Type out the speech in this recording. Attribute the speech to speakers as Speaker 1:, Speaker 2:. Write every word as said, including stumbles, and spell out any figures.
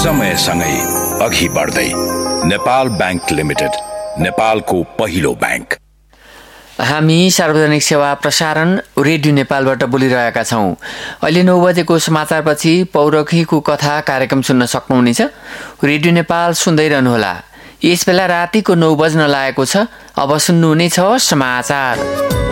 Speaker 1: समयसँगै अघि बढ्दै नेपाल बैंक लिमिटेड, नेपालको पहिलो बैंक।
Speaker 2: हामी सार्वजनिक सेवा प्रसारण रेडियो नेपालबाट बोलिरहेका छौँ। अहिले नौ बजेको समाचारपछि पौरखीको कथा कार्यक्रम सुन्न सक्नुहुनेछ। रेडियो नेपाल सुन्दै रहनुहोला। यस बेला रातिको नौ बज्न लागेको छ। अब सुन्नुहुनेछ समाचार।